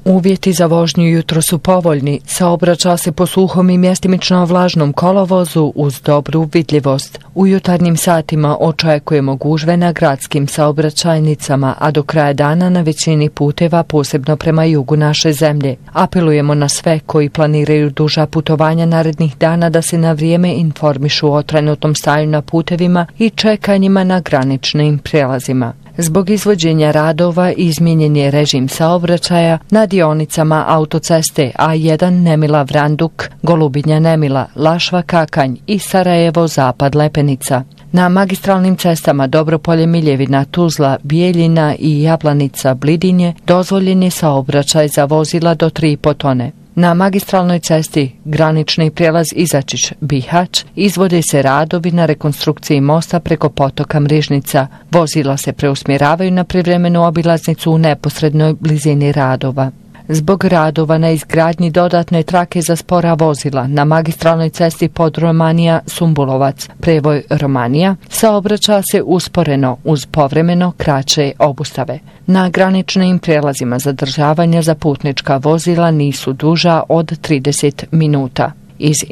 Uvjeti za vožnju jutro su povoljni, saobraća se po suhom i mjestimično vlažnom kolovozu uz dobru vidljivost. U jutarnjim satima očekujemo gužve na gradskim saobraćajnicama, a do kraja dana na većini puteva, posebno prema jugu naše zemlje. Apelujemo na sve koji planiraju duža putovanja narednih dana da se na vrijeme informišu o trenutnom stanju na putevima i čekanjima na graničnim prijelazima. Zbog izvođenja radova izmijenjen je režim saobraćaja na dionicama autoceste A1 Nemila-Vranduk, Golubinja-Nemila, Lašva-Kakanj i Sarajevo-Zapad-Lepenica. Na magistralnim cestama Dobropolje-Miljevina, Tuzla, Bijeljina i Jablanica-Blidinje dozvoljen je saobraćaj za vozila do 3,5 tone. Na magistralnoj cesti granični prijelaz Izačić-Bihać izvode se radovi na rekonstrukciji mosta preko potoka Mrižnica. Vozila se preusmjeravaju na privremenu obilaznicu u neposrednoj blizini radova. Zbog radova na izgradnji dodatne trake za spora vozila na magistralnoj cesti Podromanija-Sumbulovac, prevoj Romanija, saobraća se usporeno uz povremeno kraće obustave. Na graničnim prijelazima zadržavanja za putnička vozila nisu duža od 30 minuta. Iz